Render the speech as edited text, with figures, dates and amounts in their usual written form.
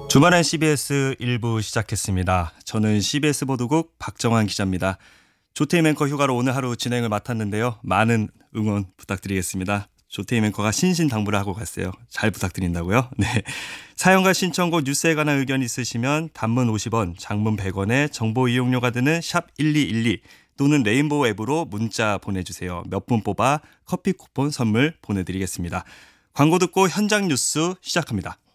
주말엔 CBS 1부 시작했습니다. 저는 CBS 보도국 박정환 기자입니다. 조태임 앵커 휴가로 오늘 하루 진행을 맡았는데요. 많은 응원 부탁드리겠습니다. 조태임 앵커가 신신당부를 하고 갔어요. 잘 부탁드린다고요. 네. 사연과 신청곡 뉴스에 관한 의견 있으시면 단문 50원, 장문 100원에 정보 이용료가 드는 샵 1212 또는 레인보우 앱으로 문자 보내주세요. 몇 분 뽑아 커피 쿠폰 선물 보내드리겠습니다. 광고 듣고 현장 뉴스 시작합니다.